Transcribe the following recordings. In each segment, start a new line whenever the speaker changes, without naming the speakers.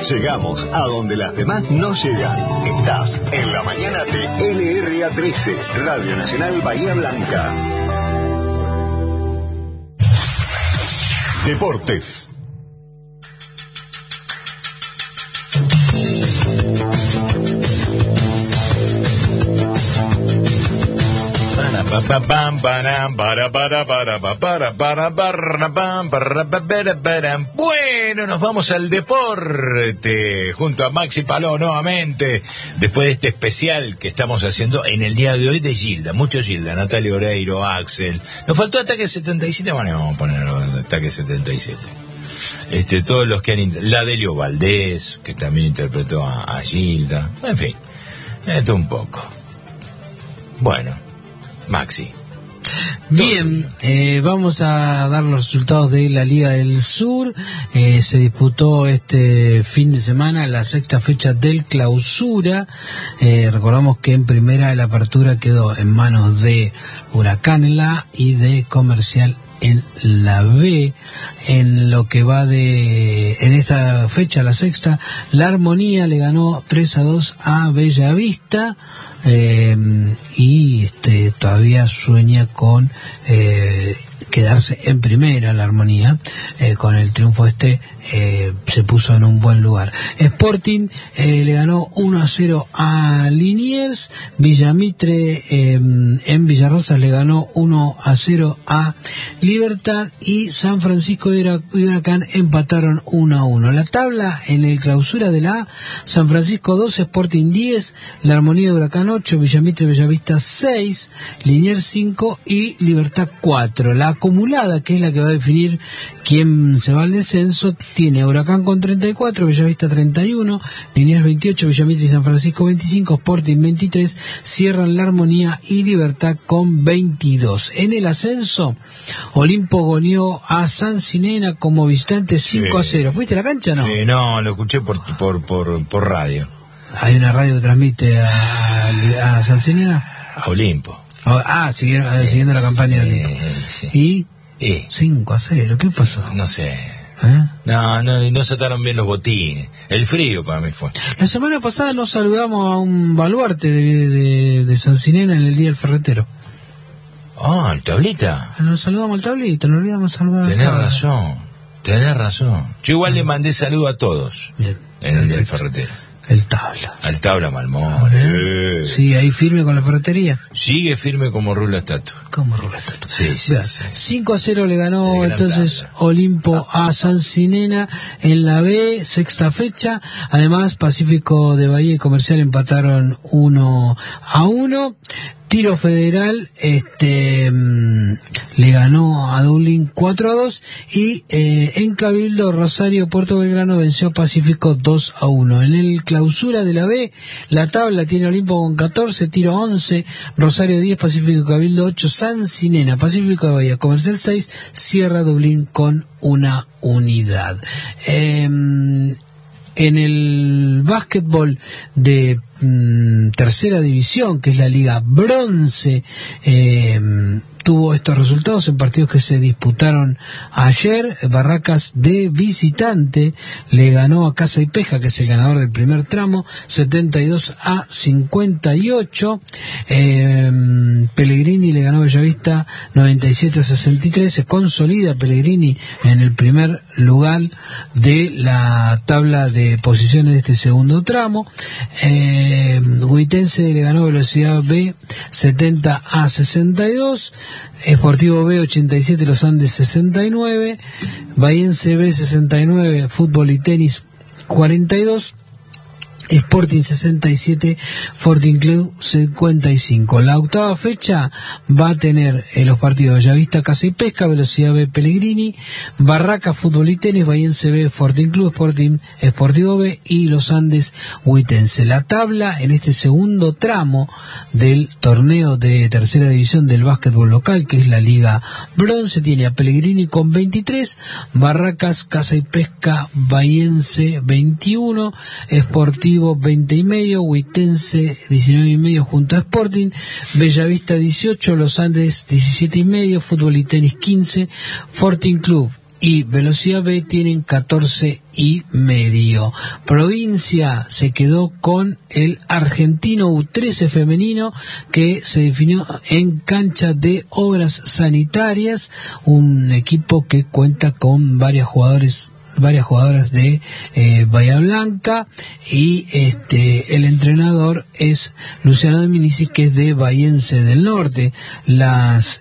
Llegamos a donde las demás no llegan. Estás en la mañana de LRA 13, Radio Nacional Bahía Blanca. Deportes.
Bueno, nos vamos al deporte junto a Maxi Paló nuevamente, después de este especial que estamos haciendo en el día de hoy de Gilda, mucho Gilda, Natalia Oreiro, Axel. Nos faltó Ataque 77, bueno, vamos a poner Ataque 77. Todos los que han la Delio Valdés, que también interpretó a Gilda, en fin, esto un poco. Bueno, Maxi.
Bien, vamos a dar los resultados de la Liga del Sur. Se disputó este fin de semana la sexta fecha del Clausura. Recordamos que en primera la apertura quedó en manos de Huracán en la A y de Comercial en la B. En lo que va en esta fecha, la sexta, la Armonía le ganó 3-2 a Bellavista. Y todavía sueña con quedarse en primera la Armonía. Con el triunfo se puso en un buen lugar. Sporting le ganó 1-0 a Liniers. Villamitre en Villarrosas le ganó 1-0 a Libertad, y San Francisco y Huracán empataron 1-1. La tabla en el Clausura de la A: San Francisco 2, Sporting 10, la Armonía de Huracán 8, Villamitre Bellavista 6, Liniers 5 y Libertad 4. La acumulada, que es la que va a definir quién se va al descenso, tiene Huracán con 34, Bellavista 31, Liniers 28, Villamitre y San Francisco 25, Sporting 23, cierran la Armonía y Libertad con 22. En el ascenso, Olimpo goleó a San Sinena como visitante 5-0. ¿Fuiste a la cancha o no?
Sí, no, lo escuché por radio.
Hay una radio que transmite a San Sinena.
A Olimpo.
Siguiendo la campaña.
Sí.
¿Y? 5-0, ¿qué pasó?
No sé. No se ataron bien los botines. El frío para mí fue.
La semana pasada nos saludamos a un baluarte de San Sinena en el Día del Ferretero.
El Tablita.
Nos saludamos al Tablita, nos olvidamos saludar.
Tenés razón. Yo igual le mandé saludo a todos. Bien. En el Día del Ferretero.
El Tabla.
Al Tabla Malmón.
Sí, ahí firme con la ferretería.
Sigue firme como Rula Estatua. Sí.
5-0 le ganó entonces Olimpo a San Sinena en la B, sexta fecha. Además, Pacífico de Bahía y Comercial empataron 1-1. Tiro Federal le ganó a Dublín 4-2, y en Cabildo Rosario Puerto Belgrano venció a Pacífico 2-1. En el Clausura de la B, la tabla tiene Olimpo con 14, Tiro 11, Rosario 10, Pacífico Cabildo 8, San Sinena, Pacífico de Bahía, Comercial 6, cierra Dublín con una unidad. En el básquetbol de tercera división, que es la Liga Bronce, tuvo estos resultados en partidos que se disputaron ayer. Barracas de visitante le ganó a Casa y Pesca, que es el ganador del primer tramo, 72-58. Pellegrini le ganó a Bellavista 97-63. Se consolida Pellegrini en el primer lugar de la tabla de posiciones de este segundo tramo. Huitense le ganó a Velocidad B 70-62. Sportivo B 87, Los Andes 69, Bahiense B 69, Fútbol y Tenis 42, Sporting 67, Sporting Club 55. La octava fecha va a tener los partidos Bellavista, Casa y Pesca, Velocidad B, Pellegrini, Barraca, Fútbol y Tenis, Bahiense B, Sporting Club, Sporting, Sportivo B y Los Andes, Huitense. La tabla en este segundo tramo del torneo de tercera división del básquetbol local, que es la Liga Bronce, tiene a Pellegrini con 23, Barracas, Casa y Pesca, Bahiense 21, Sportivo 20,5, Huitense 19,5 junto a Sporting, Bellavista 18, Los Andes 17,5, Fútbol y Tenis 15, Sporting Club y Velocidad B tienen 14,5. Provincia se quedó con el Argentino U13 femenino, que se definió en cancha de Obras Sanitarias, un equipo que cuenta con varias jugadoras de Bahía Blanca, y el entrenador es Luciano Dominici, que es de Bahiense del Norte. Las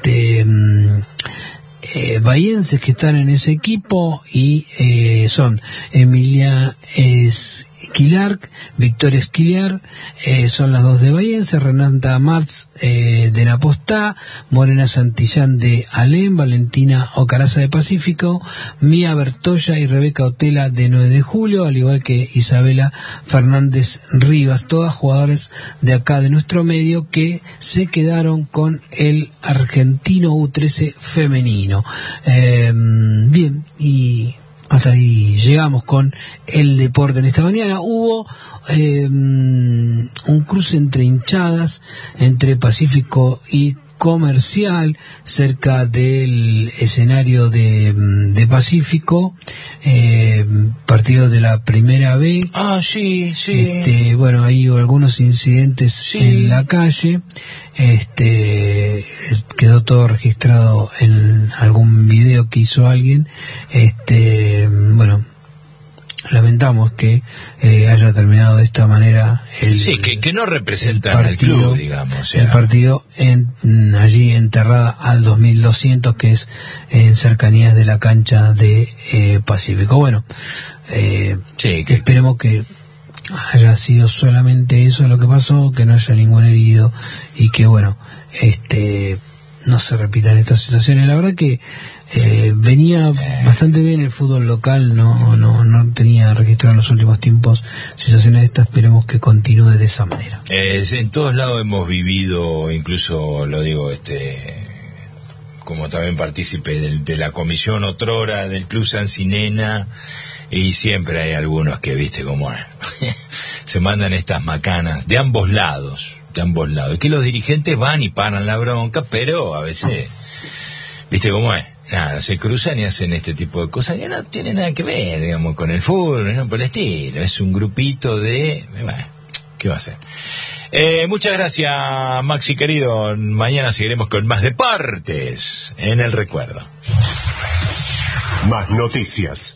bahienses que están en ese equipo y son Emilia Esquilar, Victoria Esquilar, son las dos de Bahiense, Renata Martz de Napostá, Morena Santillán de Alem, Valentina Ocaraza de Pacífico, Mía Bertoya y Rebeca Otela de 9 de Julio, al igual que Isabela Fernández Rivas, todas jugadoras de acá de nuestro medio, que se quedaron con el Argentino U13 femenino. Bien, y hasta ahí llegamos con el deporte en esta mañana. Hubo un cruce entre hinchadas, entre Pacífico y Comercial, cerca del escenario de Pacífico, partido de la Primera B.
Sí.
Bueno, ahí hubo algunos incidentes en la calle. Quedó todo registrado en algún video que hizo alguien. Bueno, lamentamos que haya terminado de esta manera
que no representa al club, digamos,
el partido allí enterrada al 2200, que es en cercanías de la cancha de Pacífico. Bueno, esperemos que haya sido solamente eso lo que pasó, que no haya ningún herido y que bueno, no se repitan estas situaciones. La verdad que venía bastante bien el fútbol local, no tenía registrado en los últimos tiempos situaciones de estas. Esperemos que continúe de esa manera.
En todos lados hemos vivido, incluso lo digo, como también partícipe de la comisión otrora del Club Sancinena, y siempre hay algunos que, viste, como se mandan estas macanas de ambos lados, y que los dirigentes van y paran la bronca, pero a veces, viste cómo es, nada, se cruzan y hacen este tipo de cosas que no tienen nada que ver, digamos, con el fútbol, no por el estilo. Es un grupito de, bueno, ¿qué va a hacer? Muchas gracias, Maxi querido. Mañana seguiremos con más deportes en el recuerdo.
Más noticias.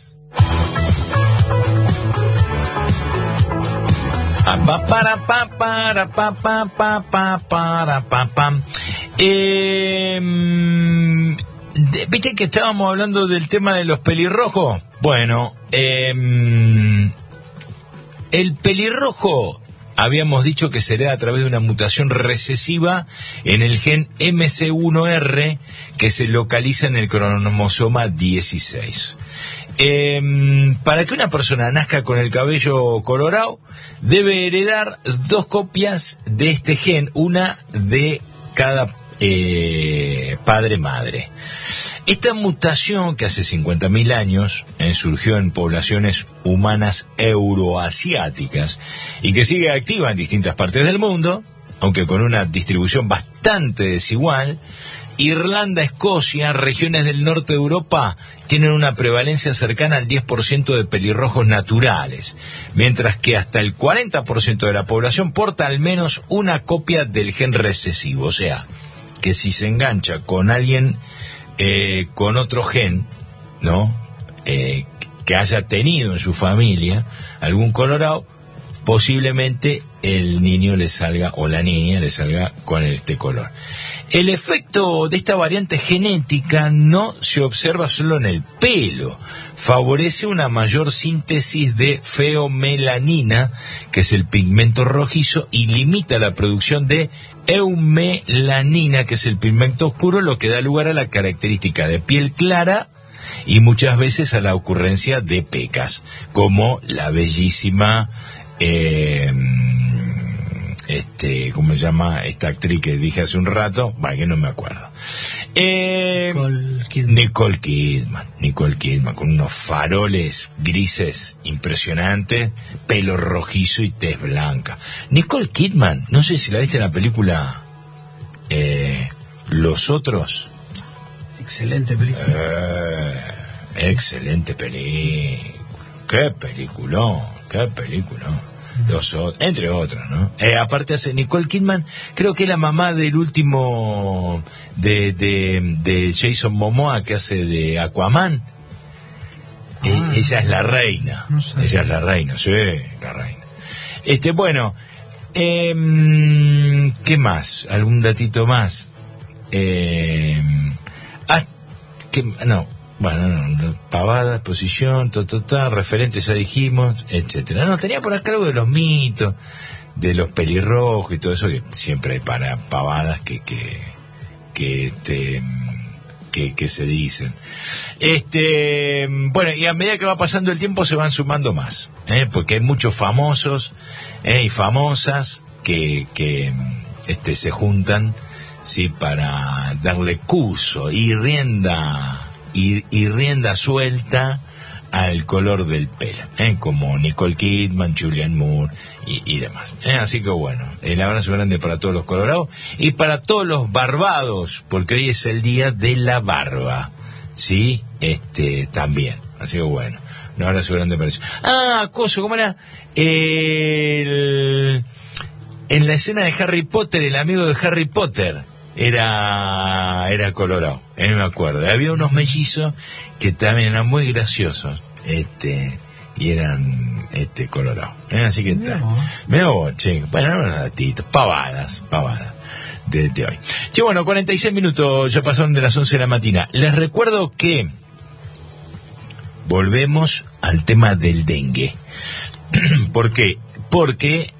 ¿Viste que estábamos hablando del tema de los pelirrojos? Bueno, el pelirrojo habíamos dicho que será a través de una mutación recesiva en el gen MC1R, que se localiza en el cromosoma 16. Para que una persona nazca con el cabello colorado, debe heredar 2 copias de este gen, una de cada padre-madre. Esta mutación, que hace 50.000 años surgió en poblaciones humanas euroasiáticas y que sigue activa en distintas partes del mundo, aunque con una distribución bastante desigual, Irlanda, Escocia, regiones del norte de Europa tienen una prevalencia cercana al 10% de pelirrojos naturales, mientras que hasta el 40% de la población porta al menos una copia del gen recesivo. O sea, que si se engancha con alguien con otro gen, ¿no? Que haya tenido en su familia algún colorado, posiblemente el niño le salga, o la niña le salga con este color. El efecto de esta variante genética no se observa solo en el pelo, favorece una mayor síntesis de feomelanina, que es el pigmento rojizo, y limita la producción de eumelanina, que es el pigmento oscuro, lo que da lugar a la característica de piel clara y muchas veces a la ocurrencia de pecas, como la bellísima ¿cómo se llama esta actriz que dije hace un rato? Que no me acuerdo. Nicole Kidman, con unos faroles grises impresionantes, pelo rojizo y tez blanca. Nicole Kidman, no sé si la viste en la película Los Otros.
Excelente película.
Excelente película. Qué peliculón. Entre otros, ¿no? Aparte hace Nicole Kidman, creo que es la mamá del último de Jason Momoa, que hace de Aquaman. Ella es la reina.
No sé.
Ella es la reina, sí, la reina. Bueno, ¿qué más? ¿Algún datito más? Pavada, exposición, referentes ya dijimos, etcétera. No, tenía por acá algo de los mitos, de los pelirrojos y todo eso, que siempre hay para pavadas que se dicen. Bueno, y a medida que va pasando el tiempo se van sumando más, porque hay muchos famosos y famosas que se juntan, sí, para darle curso y rienda suelta al color del pelo, como Nicole Kidman, Julianne Moore y demás. Así que bueno, el abrazo grande para todos los colorados y para todos los barbados, porque hoy es el día de la barba, ¿sí? También. Así que bueno, un abrazo grande para eso. ¿Cómo era? En la escena de Harry Potter, el amigo de Harry Potter era colorado, me acuerdo. Había unos mellizos que también eran muy graciosos, y eran colorados, así que está. Mirá vos, che, bueno, unos datitos, pavadas de hoy. Che, bueno, 46 minutos ya pasaron de las 11 de la mañana. Les recuerdo que volvemos al tema del dengue. ¿Por qué? Porque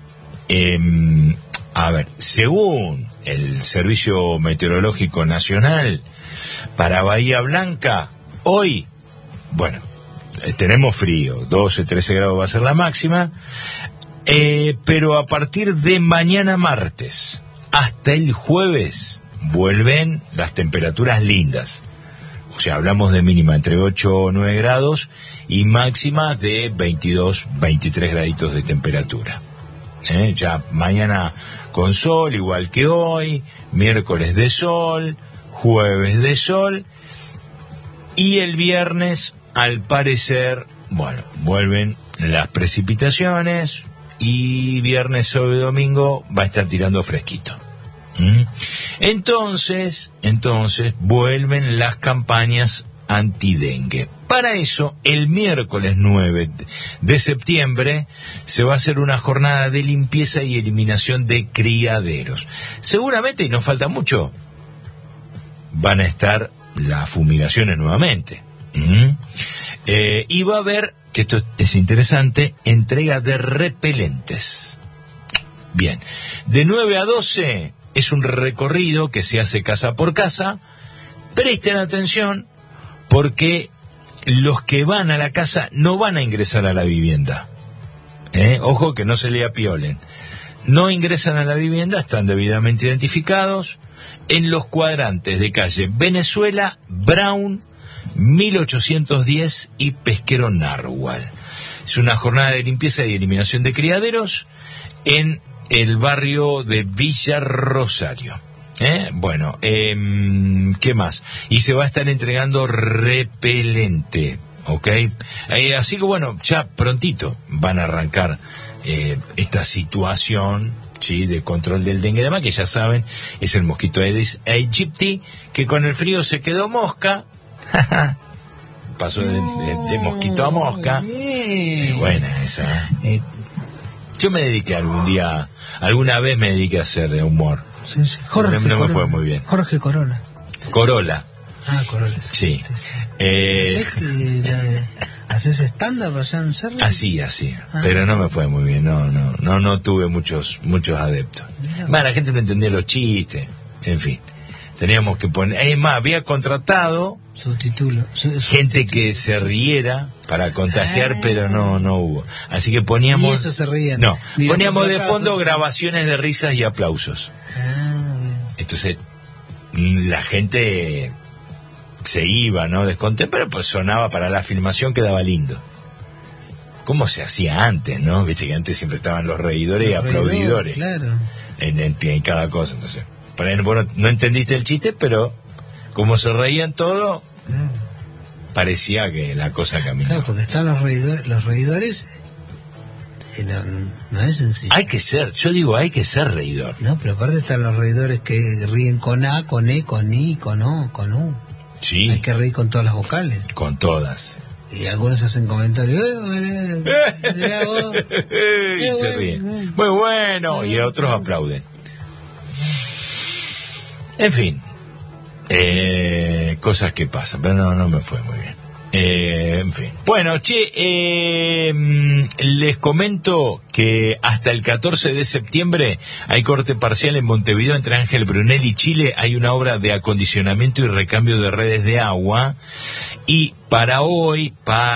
según el Servicio Meteorológico Nacional, para Bahía Blanca, hoy, bueno, tenemos frío, 12, 13 grados va a ser la máxima, pero a partir de mañana martes hasta el jueves vuelven las temperaturas lindas. O sea, hablamos de mínima entre 8 o 9 grados y máxima de 22, 23 graditos de temperatura. Ya mañana con sol, igual que hoy, miércoles de sol, jueves de sol, y el viernes, al parecer, bueno, vuelven las precipitaciones, y viernes, sábado y domingo va a estar tirando fresquito. Entonces, vuelven las campañas antidengue. Para eso, el miércoles 9 de septiembre se va a hacer una jornada de limpieza y eliminación de criaderos. Seguramente, y no falta mucho, van a estar las fumigaciones nuevamente. Y va a haber, que esto es interesante, entrega de repelentes. Bien, de 9 a 12 es un recorrido que se hace casa por casa. Presten atención, porque los que van a la casa no van a ingresar a la vivienda. Ojo que no se le apiolen. No ingresan a la vivienda, están debidamente identificados en los cuadrantes de calle Venezuela, Brown, 1810 y Pesquero Narwal. Es una jornada de limpieza y eliminación de criaderos en el barrio de Villa Rosario. Bueno, ¿qué más? Y se va a estar entregando repelente, ¿ok? Así que bueno, ya prontito van a arrancar esta situación, ¿sí?, de control del dengue. Además, que ya saben, es el mosquito Aedes aegypti, que con el frío se quedó mosca. Pasó de mosquito a mosca. Buena esa. Yo me dediqué alguna vez me dediqué a hacer humor.
Sí. Jorge
no me fue muy bien.
Jorge Corolla.
Corolla.
Corolla.
Sí.
¿Haces stand-up allá en Cerro?
Así. Pero no me fue muy bien. No tuve muchos adeptos. La gente no entendía los chistes. En fin. Teníamos que poner... Es más, había contratado...
Subtítulo.
Gente que se riera para contagiar, pero no hubo. Así que poníamos...
¿Y eso se reían?
No, poníamos de fondo grabaciones de risas y aplausos. Entonces, la gente se iba, ¿no?, descontenta, pero pues sonaba para la filmación, quedaba lindo. ¿Cómo se hacía antes, no? Viste que antes siempre estaban los reidores y aplaudidores.
Claro.
En cada cosa, entonces... Bueno, no entendiste el chiste, pero como se reían todo, parecía que la cosa caminaba.
Claro, porque están los reidores no es sencillo.
Hay que ser reidor.
No, pero aparte están los reidores que ríen con A, con E, con I, con O, con U.
Sí.
Hay que reír con todas las vocales.
Con todas.
Y algunos hacen comentarios. Mirá vos.
Y se ríen. Muy bueno. Y otros aplauden. En fin. Cosas que pasan. Pero no me fue muy bien. En fin. Bueno, les comento que hasta el 14 de septiembre hay corte parcial en Montevideo entre Ángel Brunel y Chile. Hay una obra de acondicionamiento y recambio de redes de agua. Y para hoy,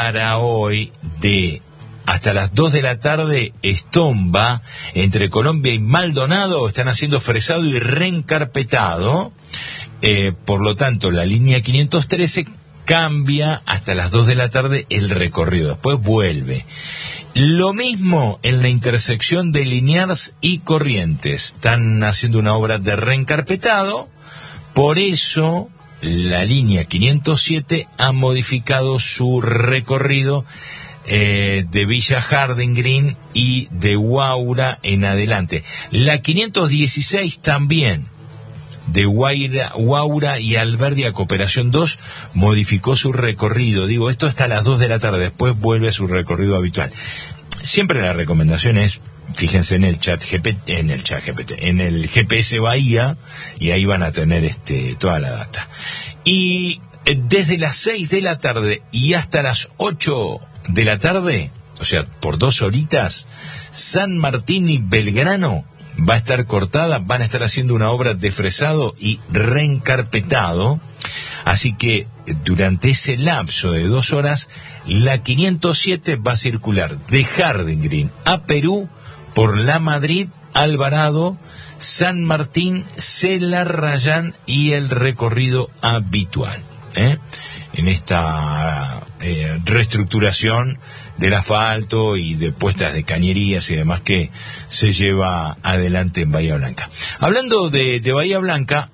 de hasta las 2 de la tarde, Estomba, entre Colombia y Maldonado, están haciendo fresado y reencarpetado. Por lo tanto, la línea 513 cambia hasta las 2 de la tarde el recorrido, después vuelve. Lo mismo en la intersección de Liniers y Corrientes, están haciendo una obra de reencarpetado, por eso la línea 507 ha modificado su recorrido de Villa Harding Green y de Guaura en adelante. La 516 también, de Guaura y Alberdi Cooperación 2, modificó su recorrido. Digo, esto hasta las 2 de la tarde, después vuelve a su recorrido habitual. Siempre la recomendación es, fíjense en el en el GPS Bahía, y ahí van a tener toda la data. Y desde las 6 de la tarde y hasta las 8 de la tarde, o sea, por 2 horitas, San Martín y Belgrano va a estar cortada, van a estar haciendo una obra de fresado y reencarpetado, así que durante ese lapso de 2 horas, la 507 va a circular de Harding Green a Perú por La Madrid, Alvarado, San Martín, Cela, Rayán y el recorrido habitual, en esta reestructuración del asfalto y de puestas de cañerías y demás que se lleva adelante en Bahía Blanca. Hablando de Bahía Blanca,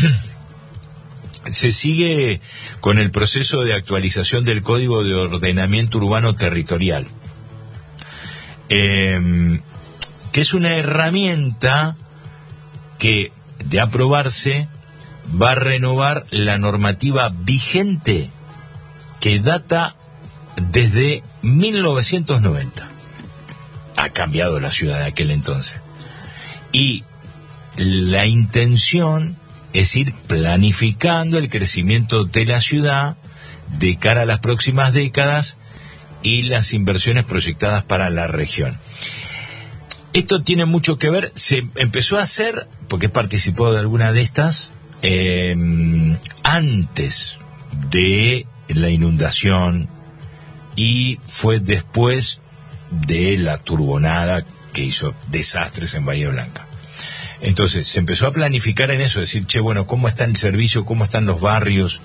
se sigue con el proceso de actualización del Código de Ordenamiento Urbano Territorial, que es una herramienta que, de aprobarse, va a renovar la normativa vigente que data desde 1990. Ha cambiado la ciudad de aquel entonces. Y la intención es ir planificando el crecimiento de la ciudad de cara a las próximas décadas y las inversiones proyectadas para la región. Esto tiene mucho que ver, se empezó a hacer, porque he participado de alguna de estas, antes de la inundación, y fue después de la turbonada que hizo desastres en Bahía Blanca. Entonces se empezó a planificar en eso, decir, bueno, ¿cómo está el servicio? ¿Cómo están los barrios?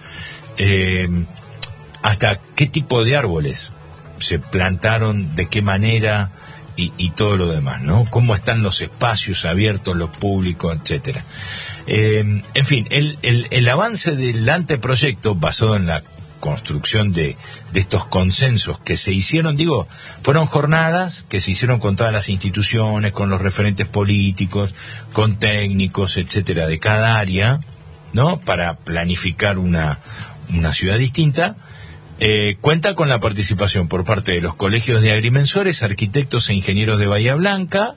¿Hasta qué tipo de árboles se plantaron? ¿De qué manera? Y todo lo demás, ¿no? ¿Cómo están los espacios abiertos, los públicos, etcétera? En fin, el avance del anteproyecto, basado en la construcción de estos consensos que se hicieron, fueron jornadas que se hicieron con todas las instituciones, con los referentes políticos, con técnicos, etcétera, de cada área, ¿no? Para planificar una ciudad distinta. Cuenta con la participación por parte de los colegios de agrimensores, arquitectos e ingenieros de Bahía Blanca,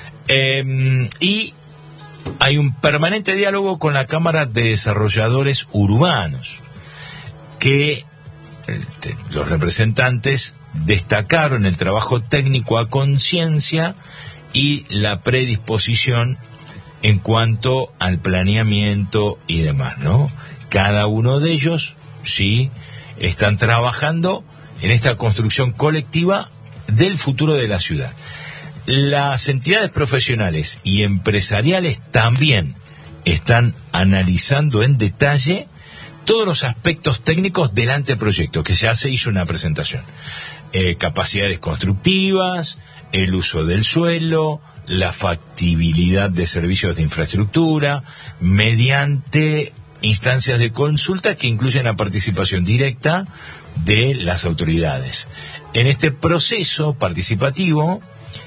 y hay un permanente diálogo con la Cámara de Desarrolladores Urbanos, que los representantes destacaron el trabajo técnico a conciencia y la predisposición en cuanto al planeamiento y demás, ¿no? Cada uno de ellos, sí, están trabajando en esta construcción colectiva del futuro de la ciudad. Las entidades profesionales y empresariales también están analizando en detalle todos los aspectos técnicos del anteproyecto, que ya se hizo una presentación. Capacidades constructivas, el uso del suelo, la factibilidad de servicios de infraestructura, mediante instancias de consulta que incluyen la participación directa de las autoridades. En este proceso participativo,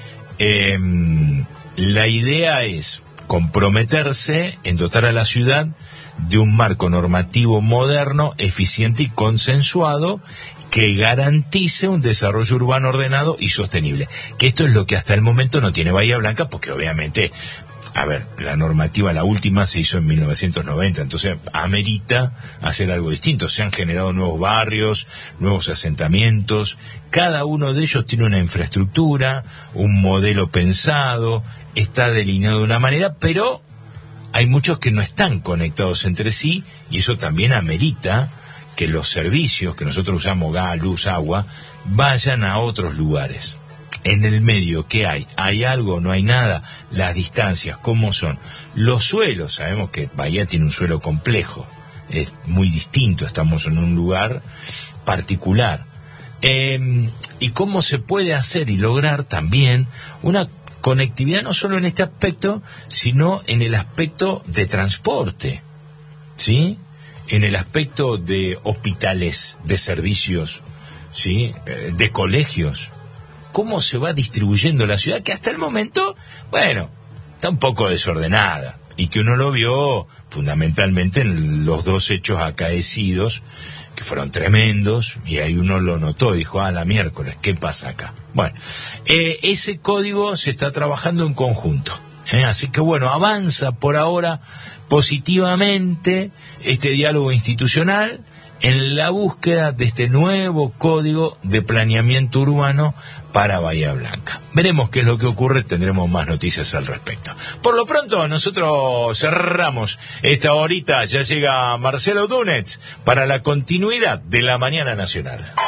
la idea es comprometerse en dotar a la ciudad de un marco normativo moderno, eficiente y consensuado que garantice un desarrollo urbano ordenado y sostenible. Que esto es lo que hasta el momento no tiene Bahía Blanca, porque obviamente, a ver, la normativa, la última, se hizo en 1990, entonces amerita hacer algo distinto. Se han generado nuevos barrios, nuevos asentamientos, cada uno de ellos tiene una infraestructura, un modelo pensado, está delineado de una manera, pero hay muchos que no están conectados entre sí, y eso también amerita que los servicios que nosotros usamos, gas, luz, agua, vayan a otros lugares. En el medio, ¿qué hay? ¿Hay algo? ¿No hay nada? Las distancias, ¿cómo son? Los suelos, sabemos que Bahía tiene un suelo complejo, es muy distinto, estamos en un lugar particular. ¿Y cómo se puede hacer y lograr también una conectividad no solo en este aspecto, sino en el aspecto de transporte, ¿sí? En el aspecto de hospitales, de servicios, ¿sí? De colegios. ¿Cómo se va distribuyendo la ciudad? Que hasta el momento, bueno, está un poco desordenada. Y que uno lo vio fundamentalmente en los dos hechos acaecidos, que fueron tremendos, y ahí uno lo notó y dijo, la miércoles, ¿qué pasa acá? Bueno, ese código se está trabajando en conjunto. Así que bueno, avanza por ahora positivamente este diálogo institucional en la búsqueda de este nuevo código de planeamiento urbano para Bahía Blanca. Veremos qué es lo que ocurre, tendremos más noticias al respecto. Por lo pronto, nosotros cerramos esta horita, ya llega Marcelo Túnez para la continuidad de la Mañana Nacional.